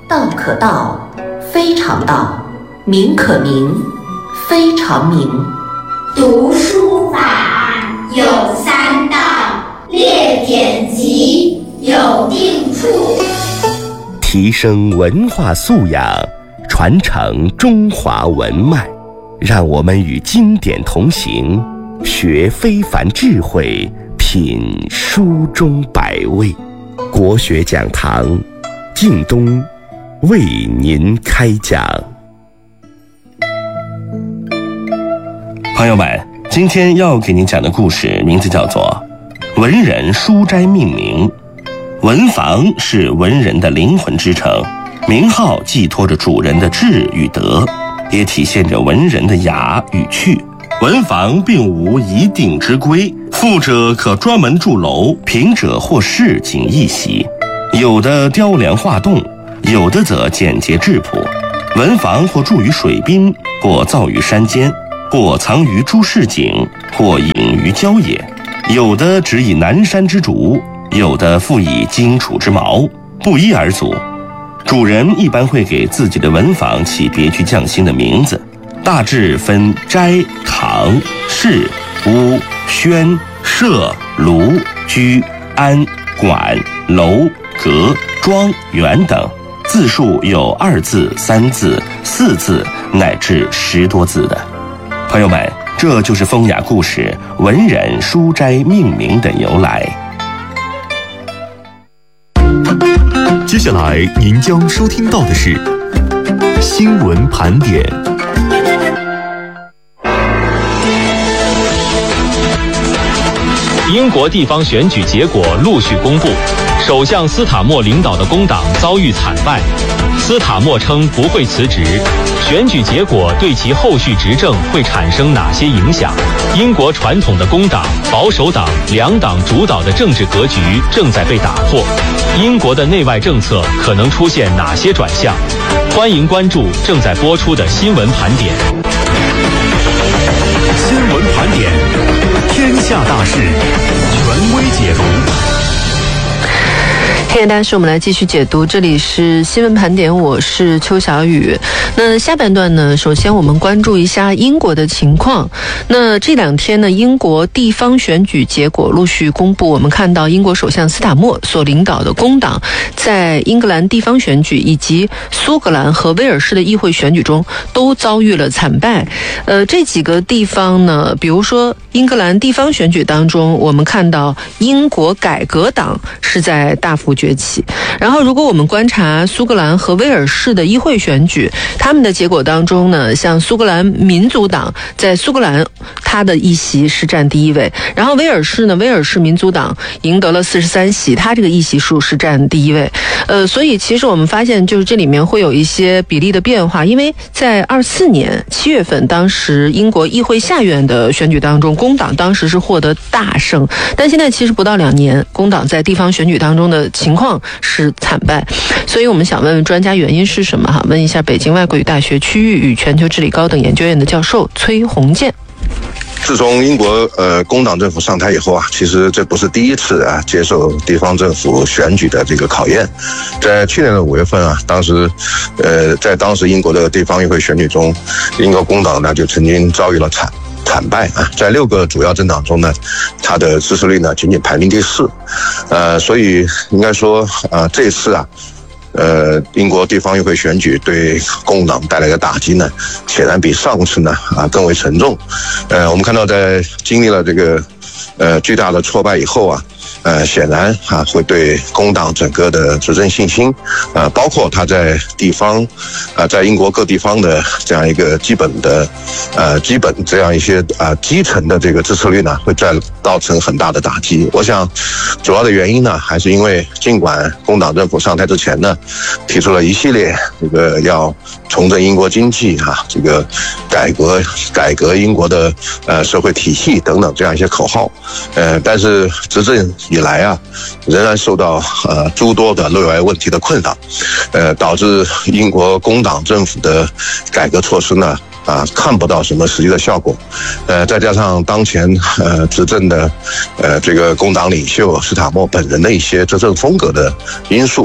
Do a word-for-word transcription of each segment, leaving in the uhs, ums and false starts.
道可道，非常道；名可名，非常名。 读书法有三到，列典籍有定处。 提升文化素养，传承中华文脉，让我们与经典同行，学非凡智慧，品书中百味。国学讲堂，靳东为您开讲。 朋友们，今天要给您讲的故事名字叫做《文人书斋命名》。文房是文人的灵魂之城，名号寄托着主人的智与德，也体现着文人的雅与趣。文房并无一定之规，富者可专门住楼，贫者或市井一席，有的雕梁画栋，有的则简洁质朴。文房或住于水滨，或造于山间，或藏于诸市井，或隐于郊野，有的只以南山之竹，有的复以荆楚之茅，不一而足。主人一般会给自己的文房起别具匠心的名字，大致分斋、堂、室、屋、轩、舍、庐、居、庵、馆、楼、阁、庄、园等，字数有二字、三字、四字乃至十多字的。朋友们，这就是风雅故事文人书斋命名的由来。 接下来您将收听到的是新闻盘点。 英国地方选举结果陆续公布，首相斯塔默领导的工党遭遇惨败。斯塔默称不会辞职，选举结果对其后续执政会产生哪些影响？英国传统的工党、保守党两党主导的政治格局正在被打破，英国的内外政策可能出现哪些转向？欢迎关注正在播出的新闻盘点。 新闻盘点，天下大事，权威解读。 天下大事，我们来继续解读。这里是新闻盘点，我是邱小雨。那下半段呢，首先我们关注一下英国的情况。那这两天呢，英国地方选举结果陆续公布，我们看到英国首相斯塔默所领导的工党在英格兰地方选举以及苏格兰和威尔士的议会选举中都遭遇了惨败。呃，这几个地方呢，比如说英格兰地方选举当中，我们看到英国改革党是在大幅崛起。然后如果我们观察苏格兰和威尔士的议会选举，他们的结果当中呢，像苏格兰民族党在苏格兰他的议席是占第一位，然后威尔士呢，威尔士民族党赢得了四十三席，他这个议席数是占第一位。呃，所以其实我们发现就是这里面会有一些比例的变化，因为在二四年七月份，当时英国议会下院的选举当中，工党当时是获得大胜，但现在其实不到两年，工党在地方选举当中的情况是惨败。所以我们想问问专家原因是什么哈？问一下北京外国语大学区域与全球治理高等研究院的教授崔洪建。 自从英国呃工党政府上台以后啊，其实这不是第一次啊接受地方政府选举的这个考验。在去年的五月份啊，当时呃在当时英国的地方议会选举中，英国工党呢就曾经遭遇了惨惨败啊，在六个主要政党中呢，它的支持率呢仅仅排名第四，呃，所以应该说啊、呃，这一次啊。呃，英国地方议会选举对工党带来的打击呢，显然比上次呢啊更为沉重。呃，我们看到在经历了这个呃巨大的挫败以后啊，呃，显然啊会对工党整个的执政信心，呃，包括他在地方，啊、呃，在英国各地方的这样一个基本的，呃，基本这样一些啊、呃、基层的这个支持率呢，会再造成很大的打击。我想，主要的原因呢，还是因为尽管工党政府上台之前呢，提出了一系列这个要重振英国经济啊，这个改革改革英国的呃社会体系等等这样一些口号，呃，但是执政以来啊，仍然受到呃诸多的内外问题的困扰，呃，导致英国工党政府的改革措施呢啊看不到什么实际的效果，呃，再加上当前呃执政的呃这个工党领袖斯塔默本人的一些执政风格的因素，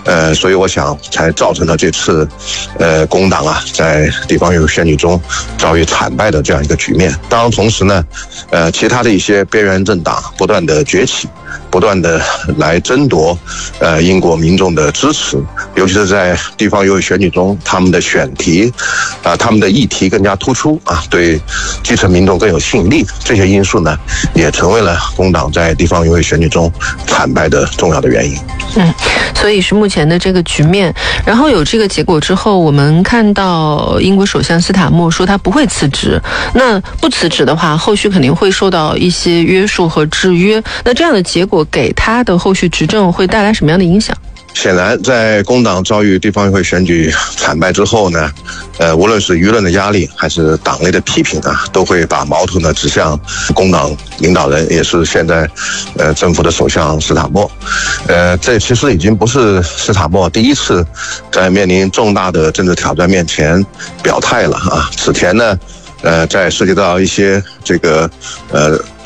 呃，所以我想才造成了这次，呃，工党啊在地方选选举中遭遇惨败的这样一个局面。当然，同时呢，呃，其他的一些边缘政党不断的崛起，不断的来争夺，呃，英国民众的支持，尤其是在地方邮委选举中，他们的选题，啊、呃，他们的议题更加突出啊，对基层民众更有吸引力。这些因素呢，也成为了工党在地方邮委选举中惨败的重要的原因。 嗯，所以是目前的这个局面。然后有这个结果之后，我们看到英国首相斯塔默说他不会辞职。那不辞职的话，后续肯定会受到一些约束和制约。那这样的结果给他的后续执政会带来什么样的影响？ 显然，在工党遭遇地方议会选举惨败之后呢，呃，无论是舆论的压力还是党内的批评啊，都会把矛头呢指向工党领导人，也是现在呃政府的首相斯塔默。呃，这其实已经不是斯塔默第一次在面临重大的政治挑战面前表态了啊。此前呢，呃，在涉及到一些这个呃